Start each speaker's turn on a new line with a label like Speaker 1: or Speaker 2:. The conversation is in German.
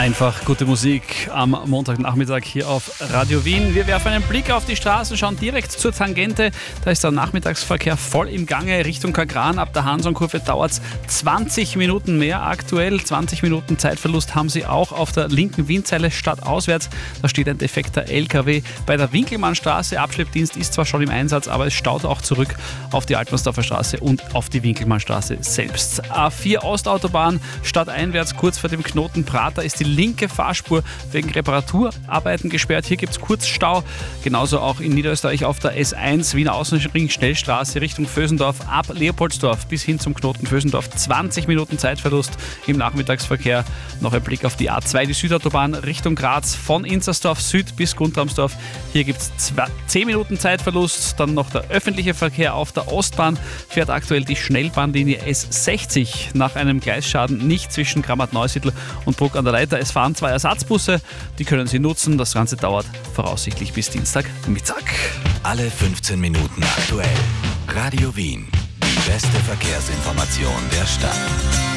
Speaker 1: Einfach gute Musik am Montagnachmittag hier auf Radio Wien. Wir werfen einen Blick auf die Straßen, schauen direkt zur Tangente. Da ist der Nachmittagsverkehr voll im Gange Richtung Kagran. Ab der Hansonkurve dauert es 20 Minuten mehr aktuell. 20 Minuten Zeitverlust haben Sie auch auf der linken Wienzeile stadtauswärts. Da steht ein defekter LKW bei der Winkelmannstraße. Abschleppdienst ist zwar schon im Einsatz, aber es staut auch zurück auf die Altmannsdorfer Straße und auf die Winkelmannstraße selbst. A4 Ostautobahn stadteinwärts kurz vor dem Knoten Prater ist die linke Fahrspur wegen Reparaturarbeiten gesperrt. Hier gibt es Kurzstau. Genauso auch in Niederösterreich auf der S1 Wiener Außenring Schnellstraße Richtung Vösendorf ab Leopoldsdorf bis hin zum Knoten Vösendorf. 20 Minuten Zeitverlust im Nachmittagsverkehr. Noch ein Blick auf die A2, die Südautobahn Richtung Graz von Inzersdorf Süd bis Guntramsdorf. Hier gibt es 10 Minuten Zeitverlust. Dann noch der öffentliche Verkehr auf der Ostbahn. Fährt aktuell die Schnellbahnlinie S60 nach einem Gleisschaden nicht zwischen Grammat-Neusiedl und Bruck an der Leiter. Es fahren 2 Ersatzbusse, die können Sie nutzen. Das Ganze dauert voraussichtlich bis Dienstagmittag.
Speaker 2: Alle 15 Minuten aktuell. Radio Wien. Die beste Verkehrsinformation der Stadt.